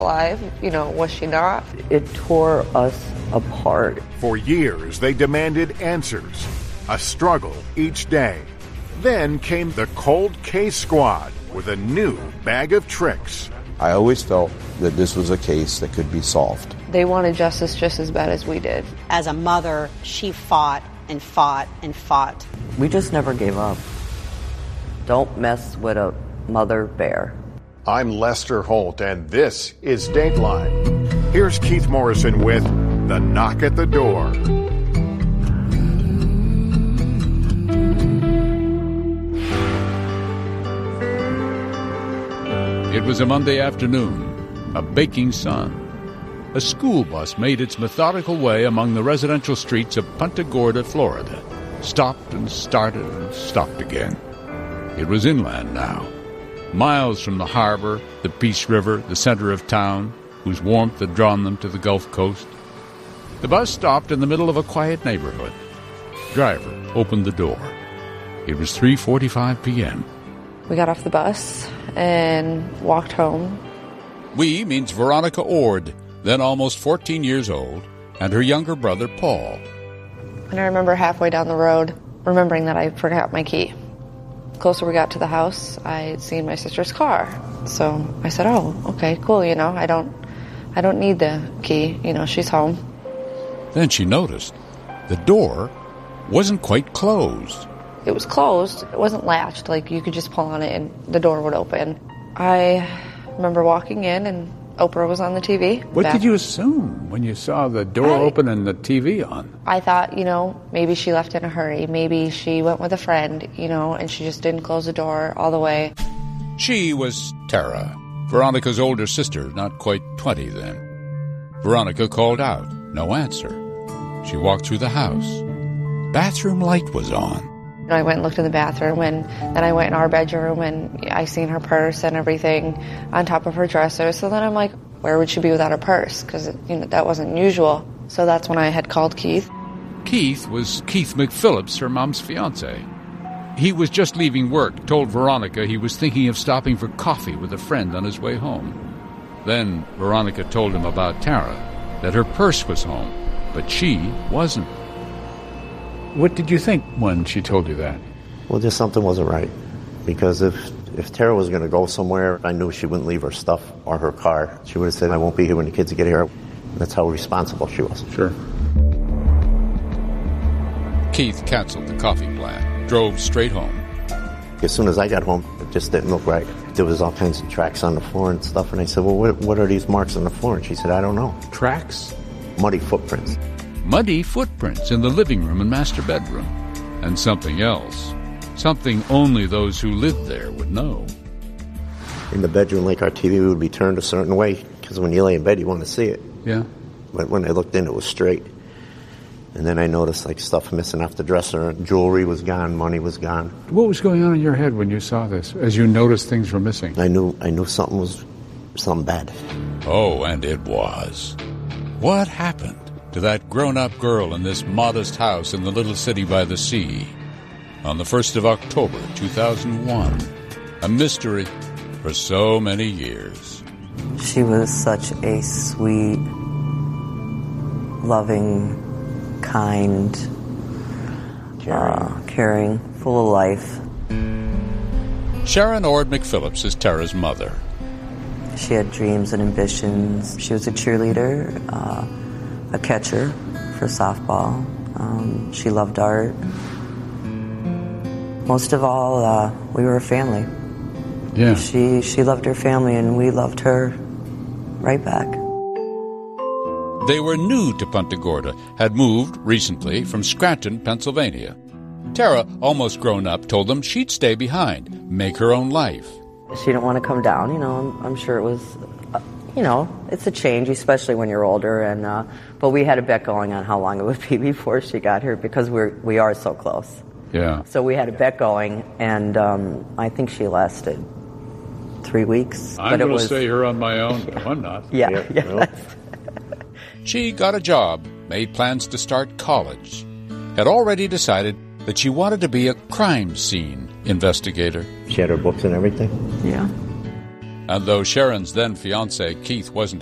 alive? Was she not? It tore us apart. For years, they demanded answers, a struggle each day. Then came the Cold Case Squad with a new bag of tricks. I always felt that this was a case that could be solved. They wanted justice just as bad as we did. As a mother, she fought and fought and fought. We just never gave up. Don't mess with a mother bear. I'm Lester Holt, and this is Dateline. Here's Keith Morrison with The Knock at the Door. It was a Monday afternoon, a baking sun. A school bus made its methodical way among the residential streets of Punta Gorda, Florida. Stopped and started and stopped again. It was inland now, miles from the harbor, the Peace River, the center of town, whose warmth had drawn them to the Gulf Coast. The bus stopped in the middle of a quiet neighborhood. Driver opened the door. It was 3:45 p.m. We got off the bus and walked home. We means Veronica Ord, then almost 14 years old, and her younger brother, Paul. And I remember halfway down the road, remembering that I forgot my key. The closer we got to the house, I had seen my sister's car. So I said, oh, okay, cool, I don't need the key, she's home. Then she noticed the door wasn't quite closed. It was closed. It wasn't latched, like you could just pull on it and the door would open. I remember walking in and Oprah was on the TV. What did you assume when you saw the door open and the TV on? I thought, maybe she left in a hurry. Maybe she went with a friend, and she just didn't close the door all the way. She was Tara, Veronica's older sister, not quite 20 then. Veronica called out. No answer. She walked through the house. Bathroom light was on. I went and looked in the bathroom, and then I went in our bedroom, and I seen her purse and everything on top of her dresser. So then I'm like, where would she be without a purse? Because that wasn't usual. So that's when I had called Keith. Keith was Keith McPhillips, her mom's fiancé. He was just leaving work, told Veronica he was thinking of stopping for coffee with a friend on his way home. Then Veronica told him about Tara, that her purse was home, but she wasn't. What did you think when she told you that? Well, just something wasn't right. Because if Tara was going to go somewhere, I knew she wouldn't leave her stuff or her car. She would have said, I won't be here when the kids get here. That's how responsible she was. Sure. Keith canceled the coffee plan, drove straight home. As soon as I got home, it just didn't look right. There was all kinds of tracks on the floor and stuff. And I said, well, what are these marks on the floor? And she said, I don't know. Tracks? Muddy footprints. Muddy footprints in the living room and master bedroom. And something else. Something only those who lived there would know. In the bedroom, like our TV would be turned a certain way, because when you lay in bed, you want to see it. Yeah. But when I looked in, it was straight. And then I noticed stuff missing off the dresser. Jewelry was gone, money was gone. What was going on in your head when you saw this, as you noticed things were missing? I knew something bad. Oh, and it was. What happened to that grown-up girl in this modest house in the little city by the sea? On the 1st of October, 2001. A mystery for so many years. She was such a sweet, loving, kind, caring, full of life. Sharon Ord McPhillips is Tara's mother. She had dreams and ambitions. She was a cheerleader, a catcher for softball. She loved art. Most of all, we were a family. Yeah. She loved her family, and we loved her right back. They were new to Punta Gorda, had moved recently from Scranton, Pennsylvania. Tara, almost grown up, told them she'd stay behind, make her own life. She didn't want to come down, I'm sure it was, it's a change, especially when you're older. And but we had a bet going on how long it would be before she got here, because we are so close. Yeah. So we had a bet going, and I think she lasted 3 weeks. I'm going to stay here on my own. Yeah. No, I'm not. Yeah. She got a job, made plans to start college, had already decided that she wanted to be a crime scene investigator. She had her books and everything? Yeah. And though Sharon's then fiancé, Keith, wasn't